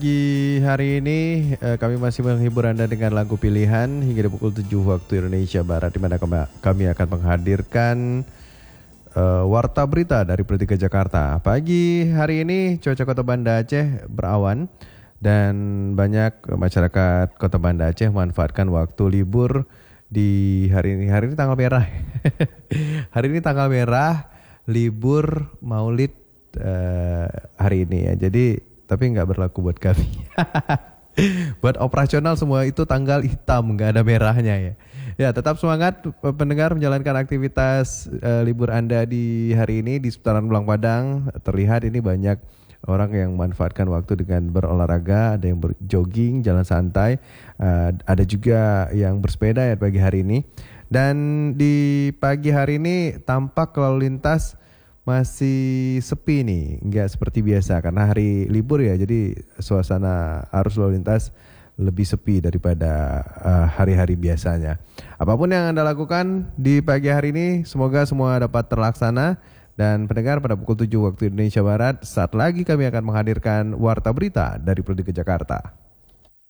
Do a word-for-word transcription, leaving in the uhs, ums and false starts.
Di hari ini eh, kami masih menghibur Anda dengan lagu pilihan hingga di pukul tujuh waktu Indonesia Barat, di mana kami, kami akan menghadirkan eh, warta berita dari Politika Jakarta. Pagi hari ini cuaca Kota Banda Aceh berawan dan banyak masyarakat Kota Banda Aceh memanfaatkan waktu libur di hari ini. Hari ini tanggal merah. Hari ini tanggal merah, libur Maulid eh, hari ini ya. Jadi tapi nggak berlaku buat kami. Buat operasional semua itu tanggal hitam, nggak ada merahnya ya. Ya, tetap semangat pendengar menjalankan aktivitas uh, libur Anda di hari ini di seputaran Pulang Padang. Terlihat ini banyak orang yang memanfaatkan waktu dengan berolahraga, ada yang berjogging, jalan santai, uh, ada juga yang bersepeda ya pagi hari ini. Dan di pagi hari ini tampak lalu lintas masih sepi nih, nggak seperti biasa karena hari libur ya, jadi suasana arus lalu lintas lebih sepi daripada uh, hari-hari biasanya. Apapun yang Anda lakukan di pagi hari ini, semoga semua dapat terlaksana. Dan pendengar, pada pukul tujuh waktu Indonesia Barat, saat lagi kami akan menghadirkan Warta Berita dari Politika Jakarta.